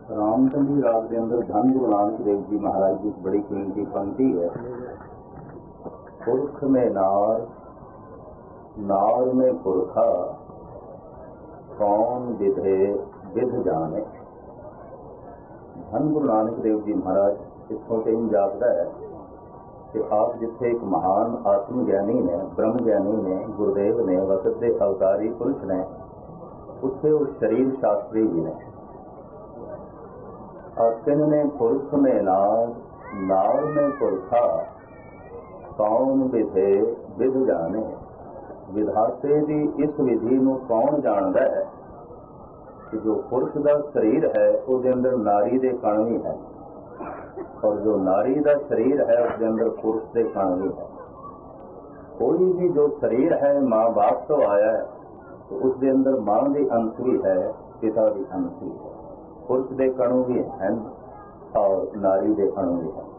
रामचंद्र राग के अंदर धन गुरु नानक देव जी महाराज की बड़ी कीमती पंक्ति है। पुरख में नार, नार में पुरखा, कौन विधे विध जाने। धन गुरु नानक देव जी महाराज इतों से ही जापता है कि आप जिथे एक महान आत्म ज्ञानी ने, ब्रह्म ज्ञानी ने, गुरुदेव ने, वक्त के अवतारी पुरुष ने, उत्थे वो शरीर शास्त्री भी ने। और किन्ने पुरख में नार, नार में पुरखा, कौन विधे विध जाने। विधाते की इस विधि को कौन जानता है कि जो पुरुष का शरीर है उसके अंदर नारी के कण भी है, और जो नारी का शरीर है उसके अंदर पुरुष के कण भी है। कोई भी जो शरीर है माँ बाप तो आया है तो उसके अंदर माँ के अंश भी है, पिता के अंश भी है, पुरुष के कणु भी हैं और नारी के अणु भी हैं।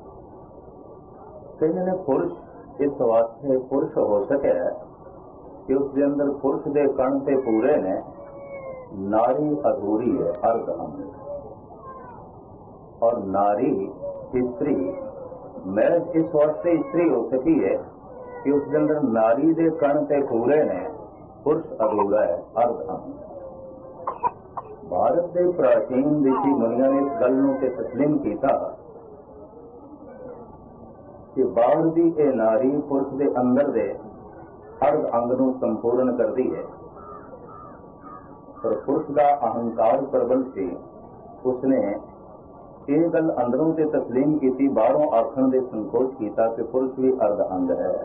कहने ने पुरुष इस वास्ते पुरुष हो सके कि उसके अंदर पुरुष के कण से पूरे ने, नारी अधूरी है, अर्ध अंग। और नारी स्त्री मैं इस वास्ते स्त्री हो सकी है कि उसके अंदर नारी के कण से पूरे ने, पुरुष अधूरा है, अर्ध अंग। भारत के प्राचीन ऋषि मुनिया ने इस गल से तस्लीम किया कि बाहर की यह नारी पुरुष के अंदर दे अर्ध अंग को संपूर्ण करती है। पर पुरुष का अहंकार प्रबल सी, उसने ये गल अंदरों से तस्लीम की, बाहरों आखण दे संकोच किया कि पुरुष भी अर्ध अंग है।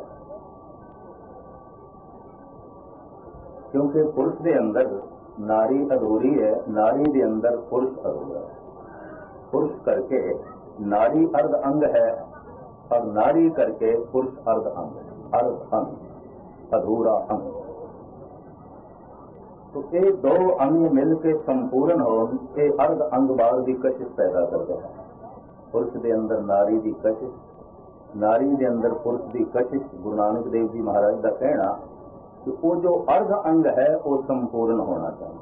क्योंकि पुरुष के अंदर नारी अधूरी है, नारी के अंदर पुरुष अधूरा है। पुरुष करके नारी अर्ध अंग है और नारी करके पुरुष अर्ध अंग है, अर्ध अंग, अधूरा अंग। तो ये दो अंग मिलकर संपूर्ण हो, ये अर्ध अंग बाहर की कशिश पैदा करते हैं। पुरुष के अंदर नारी की कशिश, नारी के अंदर पुरुष की कशिश। गुरु नानक देव जी महाराज का कहना कि वो जो अर्ध अंग है वो संपूर्ण होना चाहिए।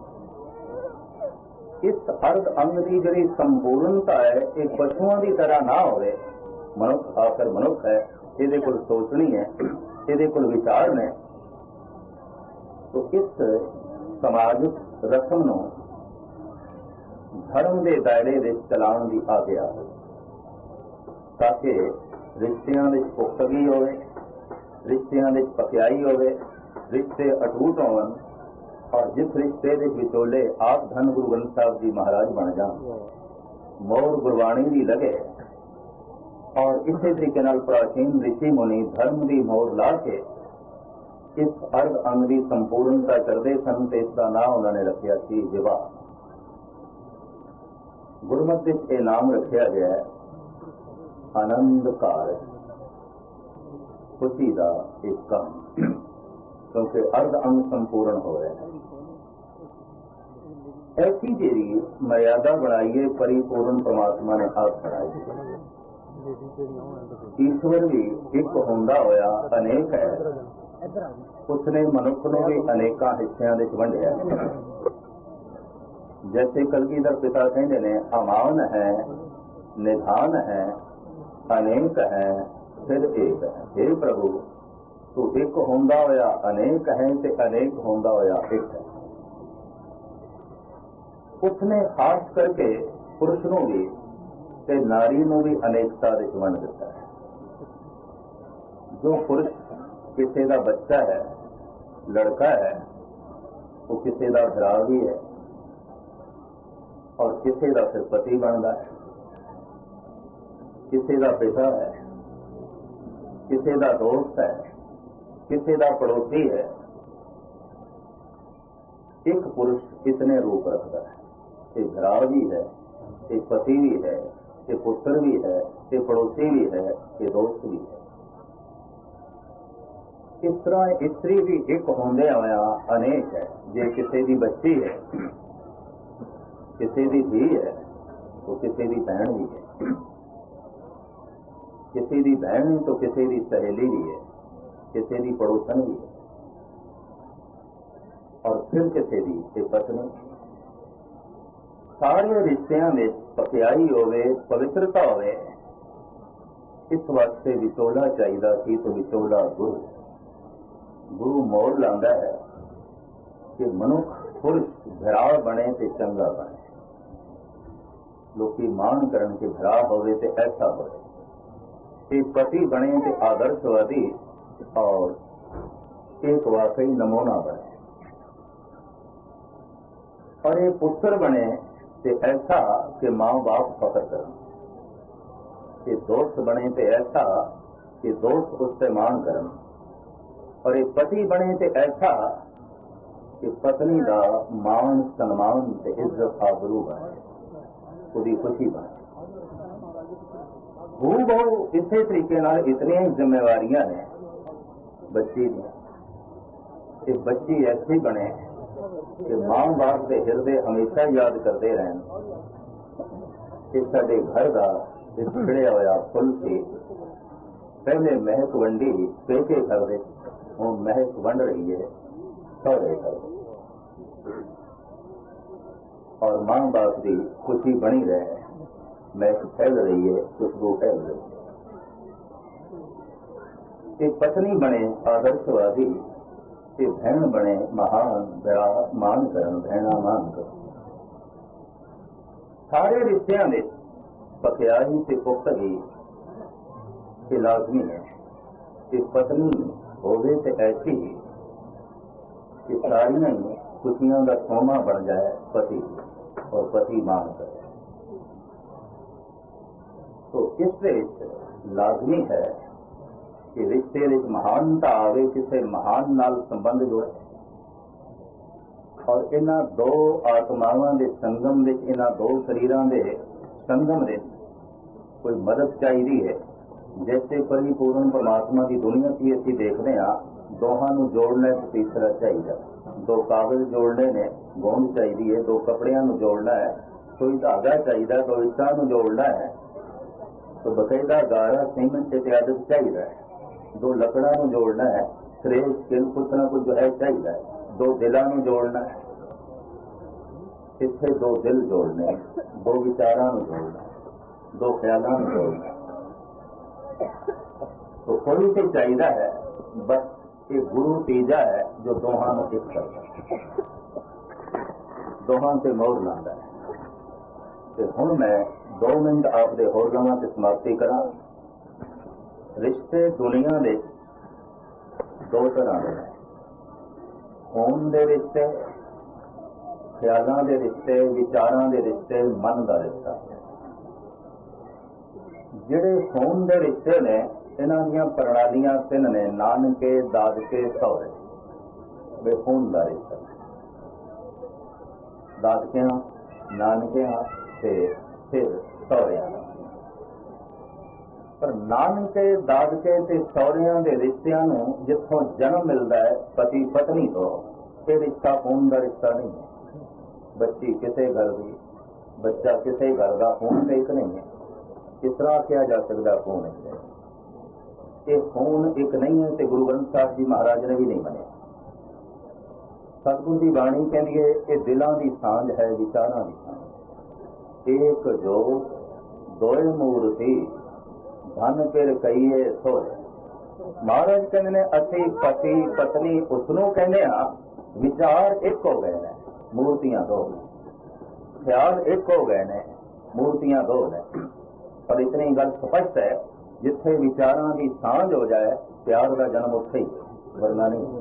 इस अर्ध अंग की जी संपूर्णता है एक पशुओं की तरह ना होवे। मनुष्य आखिर मनुष्य है, ये कोल सोचनी है, ये कोल विचार ने। तो इस समाजिक रस्म नूं धर्म के दायरे में चलाउण की आग्या है, ताकि रिश्तियां विच पुख्तगी होवे, रिश्तियां विच पक्याई होवे, रिश्ते अटूट होवन, और जिस रिश्ते के विचोले आप धन गुरु ग्रंथ साहब जी महाराज बन जान, मोर गुरबाणी भी लगे। और इसी तरीके नाल प्राचीन ऋषि मुनि धर्म की मोर ला के इस अर्ध अंग की संपूर्णता करते सन, तो इसका नाम उन्होंने रखा सी विवाह। गुरमत विच यह नाम रखा गया है आनंद कारज, खुशी का एक काम, क्योंकि अर्ध अंग संपूर्ण हो रहे हैं। ऐसी जी मर्यादा बनाई है परिपूर्ण परमात्मा ने आप बनाई। ईश्वर भी एक होंदा होया अनेक है, उसने मनुष्य ने भी अनेका हिस्सों में वंडिया। जैसे कलगीधर पिता कहते ने अमान है, निधान है, अनेक है, फिर एक है। हे प्रभु तू एक होंदा होया अनेक है ते अनेक होंदा होया एक है। उसने खास करके पुरुष नूं भी ते नारी नूं भी अनेकता दे वंड दिता है। जो पुरुष किसी का बच्चा है, लड़का है, वो किसी का भरा भी है और किसी का फिर पति बनता है, किसी का पिता है, किसी का दोस्त है, किसी का पड़ोसी है। एक पुरुष इतने रूप रखता है, एक भरा भी है, एक पति भी है, एक पुत्र भी है, एक पड़ोसी भी है, एक दोस्त भी है। इस तरह स्त्री भी एक होंदे होया अनेक है। जे किसी की बच्ची है, किसी की धी है, तो किसी की बहन भी है, किसी की बहन तो किसी की सहेली भी है, किसी की पड़ोसन भी है, और फिर किसी की पत्नी। ਸਾਰੇ ਰਿਸ਼ਤਿਆਂ ਵਿੱਚ ਪਕਿਆਈ ਹੋਵੇ, ਪਵਿੱਤਰਤਾ ਹੋਵੇ, ਇਸ ਵਾਸਤੇ ਵਿਚੋਲਾ ਚਾਹੀਦਾ ਸੀ। ਤੇ ਵਿਚੋਲਾ ਗੁਰੂ ਮੋੜ ਲਾਉਂਦਾ ਹੈ ਕਿ ਮਨੁੱਖ ਪੁਰਸ਼ ਭਰਾ ਬਣੇ ਤੇ ਚੰਗਾ ਬਣੇ। ਲੋਕੀ ਮਾਣ ਕਰਨ ਕਿ ਭਰਾ ਹੋਵੇ ਤੇ ਐਸਾ ਹੋਵੇ, ਤੇ ਪਤੀ ਬਣੇ ਤੇ ਆਦਰਸ਼ਵਾਦੀ ਔਰ एक वाकई नमूना बने, और ये पुत्र बने तो ऐसा कि माँ बाप फख्र करें, ये दोस्त बने तो ऐसा कि दोस्त उससे मान करें, और ये पति बने तो ऐसा कि पत्नी का मान सम्मान ते इज्जत आबरू बने, उसकी खुशी बने। हू बहु इसे तरीके नाल इतनी जिम्मेवारियां ने बच्ची दी। कि बच्ची ऐसी बने कि मां बाप के हिरदे हमेशा याद करते रहन कि साडे घर का इस खिड़िया होया फुल से पहले महक वंडी पेके कर दे, हुण महक वंड रही है सौरे कर, और मां बाप की खुशी बनी रहे, महक फैल रही है, खुशबू फैल रही है। एक पत्नी बने आदर्शवादी, ते भैन बने महान, भरा मान करन, भैना मान कर। सारे रिश्तियां में पकियाई से पुख्तगी के लाजमी है कि पत्नी होवे ते ऐसी कि सारियां ही खुशियां का सोमा बन जाए पति, और पति मान करे। तो इससे लाजमी है कि रिश्ते विच महानता आवे, किसी महान नाल संबंध जोड़े, और इन्हां दो आत्मावां दे संगम विच, इन्हां दो शरीरां दे संगम दे कोई मदद चाहिदी है। जैसे परिपूर्ण परमात्मा की दुनिया की असीं देखते हैं, दोहां नूं जोड़ना एक तीसरा चाहिए, दो कागज जोड़ने ने गोंद चाहिदी है, दो कपड़ियां नूं जोड़ना है, कोई धागा चाहिए, दो इट्टां नूं जोड़ना है, तो बकायदा गारा सीमेंट इत्यादि चाहिए है, दो लकड़ा नूं जोड़ना है, श्रेय स्किल कुछ ना कुछ जो है चाहिए, दो दिलां नूं जोड़ना है, इत्थे दो दिल जोड़ने, दो विचारां नूं जोड़ना, दो ख्यालां नूं जोड़ना, तो कोई तो चाहिए है, बस ये गुरु तीजा है जो दोहां नूं एक करदा, दोहां ते मोहर लांदा है। ते हुण मैं 2 मिनट आपदे होर लवां ते समाप्ति करा। रिश्ते दुनिया में दो तरह के हैं, खून के रिश्ते, ख्यालों के रिश्ते, विचारों के रिश्ते, मन का रिश्ता। जिहड़े खून के रिश्ते ने, इन्हां दीयां प्रणालियां 3 ने, नानके, दादके, सौरे। वे खून का रिश्ता, दादकियां, नानकियां ते फिर सौरियां। पर नानके, दादके ते सौरियां दे रिश्तियां नूं जिथों जन्म मिलता है पति पत्नी तो, ये रिश्ता खून का रिश्ता नहीं है। बच्ची किसी घर की, बच्चा किसी घर का, खून तो एक नहीं है। किस तरह किया जा सकता खून है? ये खून एक नहीं है तो गुरु ग्रंथ साहिब जी महाराज ने भी नहीं मनिया। सतगुरु की बाणी कहती है ये दिलों की सांझ है, विचारों की सांझ। एक जोत दोए मूर्ति धन फिर कहीए सोए। महाराज कहते ने असी पति पत्नी उसनों कहने विचार एक हो गए ने, मूर्तियां दो, ख्याल एक हो गए ने, मूर्तियां दो ने। पर इतनी गल स्पष्ट है, जिथे विचारों की सांझ हो जाए प्यार का जन्म उत्थे ही, वरना नहीं।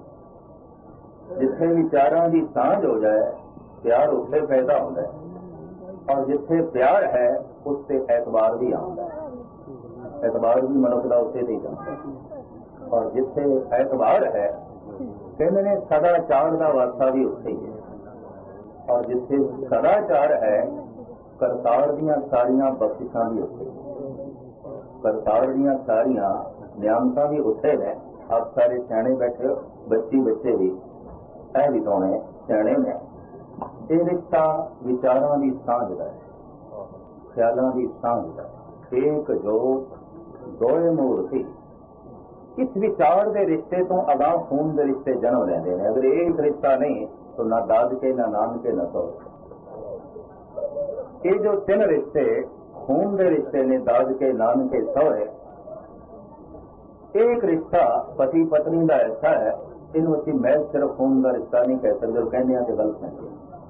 जिथे विचारों की सांझ हो जाए प्यार उत्थे पैदा होता है, और जिथे प्यार है उससे एतबार भी आता है। एतबार भी मनुख का उत्थे नहीं जाता, और जिथे एतबार है कहते ने सदाचार का वास्ता भी उत्थे ही है, और जिथे सदाचार है करतार दियां सारियां बख्शिशां भी उत्थे, करतार दियां सारियां नियामतां भी उत्थे ने। आप सारे सियाणे बैठे हो, बच्ची बच्चे भी ऐ भी सोने सियाणे ने। ये रिश्ता विचारों की सांझ का है, ख्यालों की सांझ का है। एक जोत दोए मूर्ति। इस विचार के रिश्ते तो अगा खून के रिश्ते जन्म लेंदे ने। अगर एक रिश्ता नहीं तो ना दादके, ना नानके, ना सौरे। ये जो 3 रिश्ते खून के रिश्ते ने, दादके नानके सहुरे, एक रिश्ता पति पत्नी का ऐसा है, इनू असीं महज सिर्फ खून का रिश्ता नहीं कह सकते, कहने तो गलत है।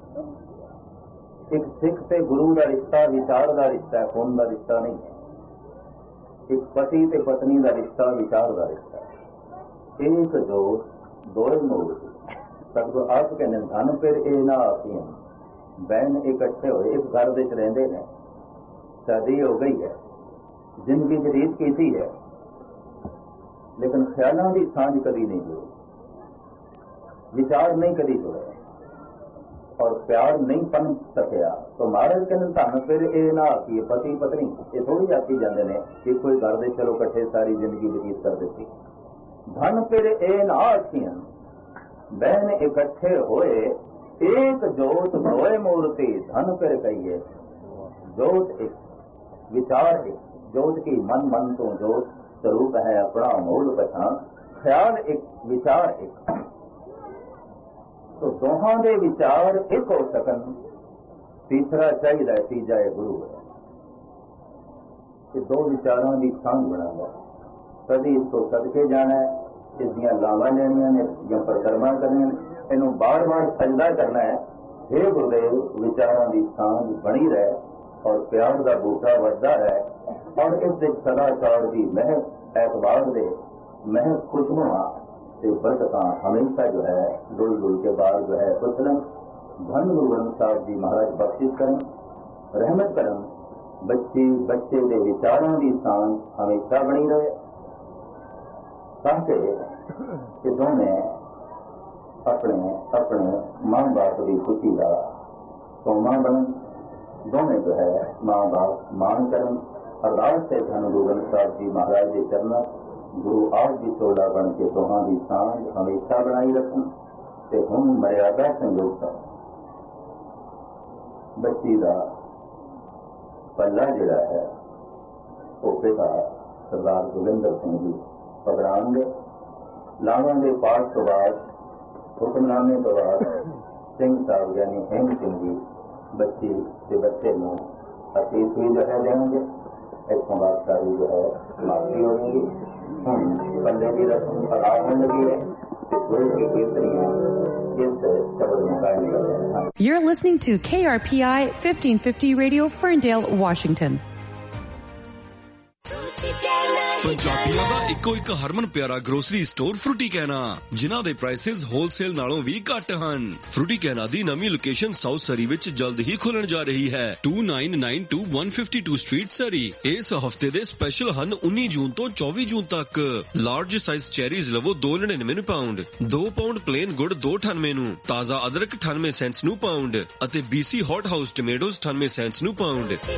एक सिख ते गुरु का रिश्ता विचार का रिश्ता है, खून का रिश्ता नहीं है। एक पति ते पत्नी का रिश्ता विचार का रिश्ता है। एक जो दो मूल सतगुरु आप कहने धन फिर ए ना आखियां, बहन इकट्ठे होए इस घर विच रहिंदे ने, शादी हो गई है, जिंदगी बतीत की है, लेकिन ख्यालों की सांझ कभी नहीं हुई, विचार नहीं कभी जुड़े और प्यार नहीं पन सकिया। तो महाराज कहते धन फिर ए ना आखिए, पति पत्नी ये थोड़ी आखी जाते हैं कि कोई घर दे चलो कट्ठे सारी जिंदगी बतीत कर देती। धन फिर ए ना आखियां, बहन इकट्ठे होए एक जोत होए मूर्ति, धन फिर कहिए जोत एक, विचार एक, जोत की मन मन तो जोत स्वरूप है अपना मूल पहचान, ख्याल एक, विचार एक। तो दोहां दे विचार एक हो सकन, तीसरा चाहिए, तीजा है गुरु है कि दो विचारों की सांझ बनाना, कभी इसको सदके जाना है, इसदियां लावां लेनियां ने या परिक्रमा करनी, इनू बार बार सजदा करना है। हे गुरुदेव, विचारों की सांझ बनी रहे और प्यार का बूटा बढ़ता रहे और इस सदाचार की महक एतबार दे महक खुशबुआ से बरकतां हमेशा जो है डुल डुल के बाद जो है कुशलन। धन गुरु ग्रंथ साहब जी महाराज बख्शिश करें, रहमत करें, बच्चे के विचारों की सांझ हमेशा बनी रहे ताकि कि दोनों अपने अपने माँ बाप की खुशी का सोमा बनन, दोनों जो है माँ बाप मान करन। अरदास से धन गुरु ग्रंथ साहब जी महाराज के चरणों गुरु आप भी चोला बन के दोहां की सांझ हमेशा बनाई रखन ते हम मर्यादा संयोग बच्ची का पल्ला जिहड़ा है वो पिता सरदार जोगिंदर सिंह जी पकड़ाएंगे। लावां के पाठ तो बाद हुक्मनामे तो बाद सिंह साहब यानी हेम सिंह जी बच्ची के बच्चे में अतीत हुई जो है देंगे। इतों बाद सारी जो है समाप्ति होगी। हम बल्ले की रस्म अदा होने लगी है। You're listening to KRPI 1550 Radio, Ferndale, Washington. ਪੰਜਾਬੀਆਂ ਦਾ ਇੱਕੋ ਇੱਕ ਹਰਮਨ ਪਿਆਰਾ ਗਰੋਸਰੀ ਸਟੋਰ ਫਰੂਟੀ ਕਹਿਣਾ, ਜਿਨ੍ਹਾਂ ਦੇ ਪ੍ਰਾਈਸਿਸ ਹੋਲਸੇਲ ਨਾਲੋਂ ਵੀ ਘੱਟ ਹਨ। ਫਰੂਟੀ ਕਹਿਣਾ ਦੀ ਨਵੀਂ ਲੋਕੇਸ਼ਨ ਸਾਊਥ ਸਰੀ ਵਿੱਚ ਜਲਦ ਹੀ ਖੁੱਲਣ ਜਾ ਰਹੀ ਹੈ। 2992 152 ਸਟਰੀਟ ਸਰੀ। ਇਸ ਹਫਤੇ ਦੇ ਸਪੈਸ਼ਲ ਹਨ 19 ਜੂਨ ਤੋਂ 24 ਜੂਨ ਤੱਕ। ਲਾਰਜ ਸਾਈਜ਼ ਚੈਰੀਜ਼ ਲਵੋ 2.99 ਪਾਉਂਡ, 2 ਪਾਉਂਡ ਪਲੇਨ ਗੁੜ 2.98 ਨੂੰ, ਤਾਜ਼ਾ ਅਦਰਕ 98 ਸੈਂਟਸ ਨੂੰ ਪਾਉਂਡ ਅਤੇ BC ਹੌਟ ਹਾਊਸ ਟਮੇਟੋਜ਼ 98 ਸੈਂਟਸ ਨੂੰ ਪਾਉਂਡ।